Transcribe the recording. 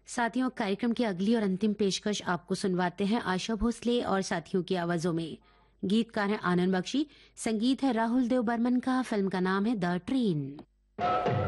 साथियों, कार्यक्रम की अगली और अंतिम पेशकश आपको सुनवाते हैं आशा भोसले और साथियों की आवाजों में। गीतकार हैं आनंद बख्शी, संगीत है राहुल देव बर्मन का, फिल्म का नाम है द ट्रेन।